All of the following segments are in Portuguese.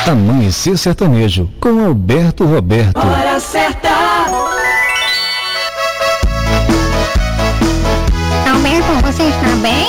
Amanhecer Sertanejo, com Alberto Roberto. Hora certa. Alberto, você está bem?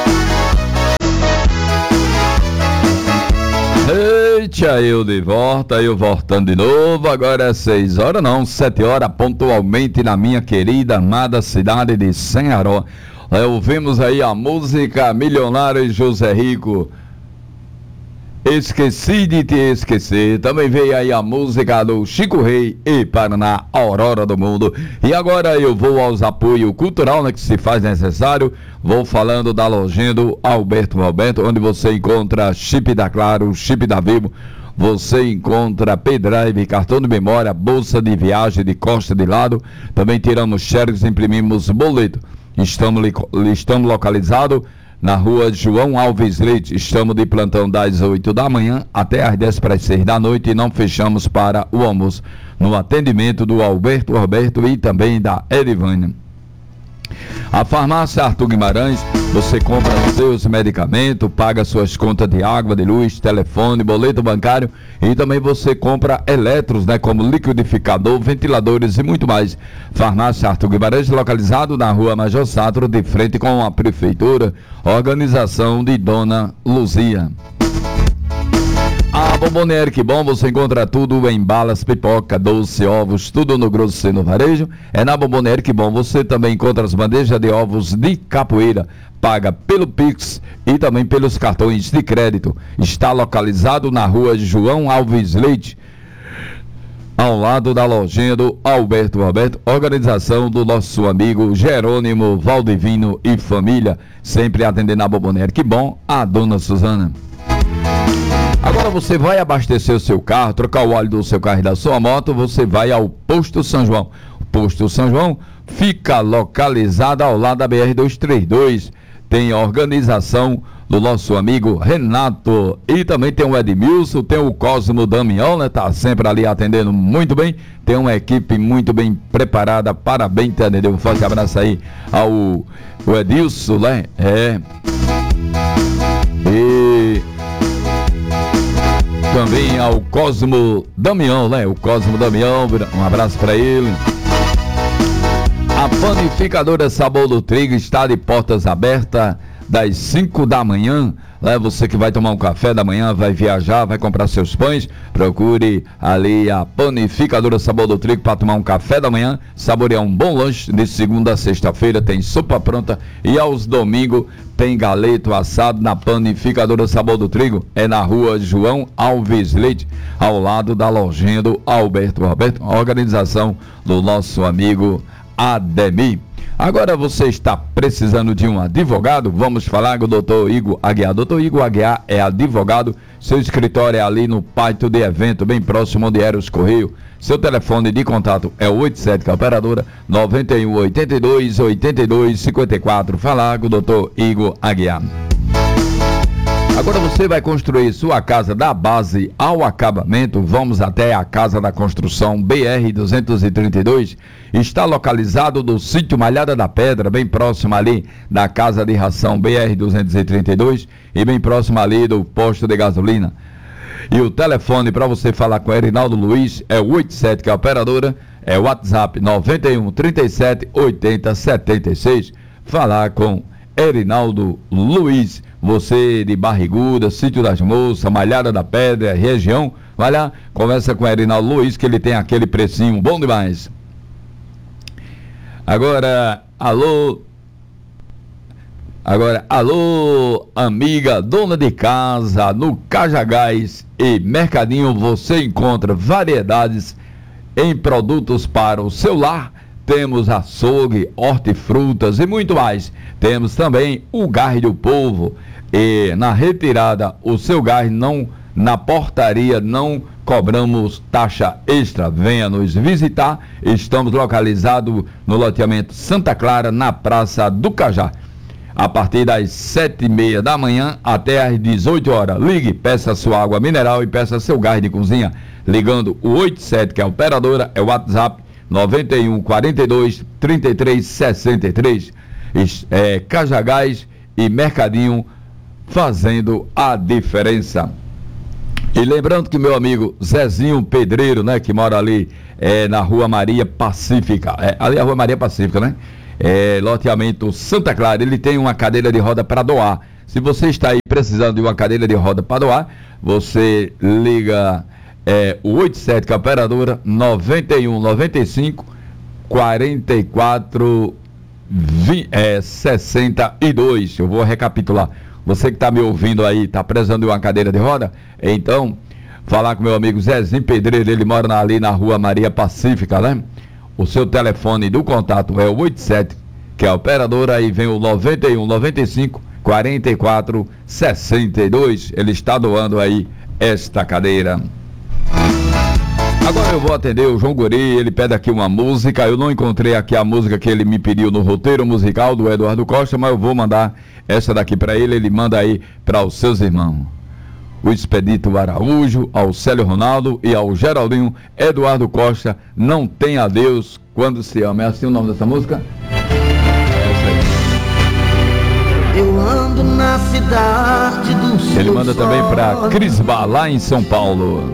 Eita, eu de volta, eu voltando de novo. Agora é 6 horas, não, 7 horas, pontualmente na minha querida, amada cidade de Sanharó. Ouvimos aí a música Milionário José Rico, Esqueci de Te Esquecer. Também veio aí a música do Chico Rei e Paraná, Aurora do Mundo. E agora eu vou aos apoios cultural, né, que se faz necessário. Vou falando da lojinha do Alberto, onde você encontra chip da Claro, chip da Vivo. Você encontra pendrive, cartão de memória, bolsa de viagem de costa de lado. Também tiramos xerox, imprimimos boleto. Estamos localizados na rua João Alves Leite. Estamos de plantão das 8 da manhã até às 10 para as 6 da noite e não fechamos para o almoço. No atendimento do Alberto Roberto e também da Erivânia. A farmácia Arthur Guimarães, você compra seus medicamentos, paga suas contas de água, de luz, telefone, boleto bancário e também você compra eletros, né, como liquidificador, ventiladores e muito mais. Farmácia Arthur Guimarães, localizado na rua Major Satro, de frente com a prefeitura, organização de Dona Luzia. A Bomboniere Que Bom, você encontra tudo em balas, pipoca, doce, ovos, tudo no grosso e no varejo. É na Bomboniere Que Bom, você também encontra as bandejas de ovos de capoeira. Paga pelo Pix e também pelos cartões de crédito. Está localizado na rua João Alves Leite, ao lado da lojinha do Alberto Roberto, organização do nosso amigo Jerônimo Valdivino e família. Sempre atendendo a Bomboniere Que Bom, a dona Suzana. Agora você vai abastecer o seu carro, trocar o óleo do seu carro e da sua moto, você vai ao Posto São João. O Posto São João fica localizado ao lado da BR-232. Tem a organização do nosso amigo Renato e também tem o Edmilson, tem o Cosmo Damião, né? Tá sempre ali atendendo muito bem. Tem uma equipe muito bem preparada. Parabéns, entendeu? Um forte abraço aí ao Edilson, né? E também ao Cosmo Damião, né? O Cosmo Damião, um abraço para ele. A panificadora Sabor do Trigo está de portas abertas das 5 da manhã. Lá você que vai tomar um café da manhã, vai viajar, vai comprar seus pães, procure ali a panificadora Sabor do Trigo para tomar um café da manhã, saborear um bom lanche. De segunda a sexta-feira tem sopa pronta e aos domingos tem galeto assado na panificadora Sabor do Trigo. É na rua João Alves Leite, ao lado da lojinha do Alberto Roberto, organização do nosso amigo Ademir. Agora você está precisando de um advogado? Vamos falar com o doutor Igor Aguiar. Doutor Igor Aguiar é advogado, seu escritório é ali no pátio de evento, bem próximo onde era os Correios. Seu telefone de contato é o 87, que é a operadora, 91 82 82 54. Falar com o doutor Igor Aguiar. Agora você vai construir sua casa da base ao acabamento. Vamos até a Casa da Construção BR-232. Está localizado no sítio Malhada da Pedra, bem próximo ali da Casa de Ração BR-232 e bem próximo ali do posto de gasolina. E o telefone para você falar com o Erinaldo Luiz é o 87, que é a operadora, é o WhatsApp 91 37 80 76. Falar com Erinaldo Luiz. Você de Barriguda, Sítio das Moças, Malhada da Pedra, região, vai lá, conversa com o Erinaldo Luiz, que ele tem aquele precinho bom demais. Agora, alô, amiga, dona de casa, no Cajagás e Mercadinho você encontra variedades em produtos para o seu lar. Temos açougue, hortifrutas e muito mais. Temos também o gás do povo. E na retirada, o seu gás não, na portaria, não cobramos taxa extra. Venha nos visitar. Estamos localizados no loteamento Santa Clara, na Praça do Cajá. A partir das 7h30 da manhã até às 18 horas. Ligue, peça sua água mineral e peça seu gás de cozinha. Ligando o 87, que é a operadora, é o WhatsApp 91 42 33 63. Cajagás e Mercadinho fazendo a diferença. E lembrando que meu amigo Zezinho Pedreiro, né, que mora ali na Rua Maria Pacífica, ali é a Rua Maria Pacífica, né? Loteamento Santa Clara, ele tem uma cadeira de roda para doar. Se você está aí precisando de uma cadeira de roda para doar, você liga o 87 que é a operadora 91 95 44 62. Eu vou recapitular. Você que está me ouvindo aí, está precisando de uma cadeira de roda, então falar com meu amigo Zezinho Pedreiro, ele mora ali na Rua Maria Pacífica, né? O seu telefone do contato é o 87, que é a operadora, aí vem o 91 95 44 62. Ele está doando aí esta cadeira. Agora eu vou atender o João Guri, ele pede aqui uma música. Eu não encontrei aqui a música que ele me pediu no roteiro musical do Eduardo Costa, mas eu vou mandar essa daqui para ele. Ele manda aí para os seus irmãos, o Expedito Araújo, ao Célio Ronaldo e ao Geraldinho. Eduardo Costa, Não Tem Adeus Quando Se Ama. É assim o nome dessa música? Eu ando na cidade do Ele manda também para Crisba, lá em São Paulo.